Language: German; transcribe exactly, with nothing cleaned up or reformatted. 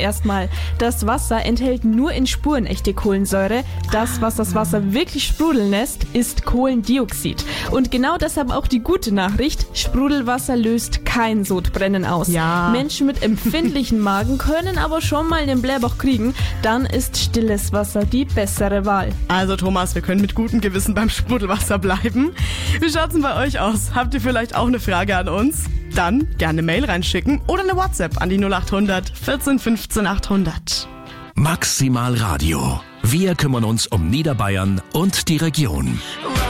erstmal. Das Wasser enthält nur in Spuren echte Kohlensäure. Das, was das Wasser wirklich sprudeln lässt, ist Kohlendioxid. Und genau deshalb auch die gute Nachricht, Sprudelwasser löst kein Sodbrennen aus. Ja. Menschen mit empfindlichen Magen können aber schon mal den Blähbauch kriegen. Dann ist stilles Wasser die bessere Wahl. Also Thomas, wir können mit gutem Gewissen beim Sprudelwasser bleiben. Wie schaut's denn bei euch aus? Habt ihr vielleicht auch eine Frage an uns? Dann gerne eine Mail reinschicken oder eine WhatsApp an die null acht hundert vierzehn fünfzehn achthundert. Maximal Radio. Wir kümmern uns um Niederbayern und die Region.